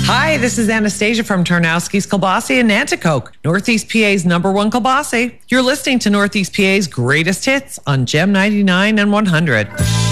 Hi, this is Anastasia from Tarnowski's Kielbasa in Nanticoke, Northeast PA's #1 kielbasa. You're listening to Northeast PA's greatest hits on Gem 99 and 100.